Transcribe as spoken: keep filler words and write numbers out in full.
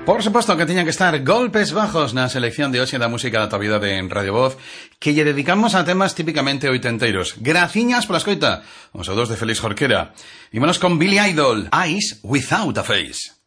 Por suposto que tiñan que estar Golpes Bajos na selección de hoxe da música da tua vida de Radio Voz, que lle dedicamos a temas típicamente oitenteiros. Graciñas pola escoita, os saúdos de Félix Jorquera. Ímonos con Billy Idol, Eyes Without a Face.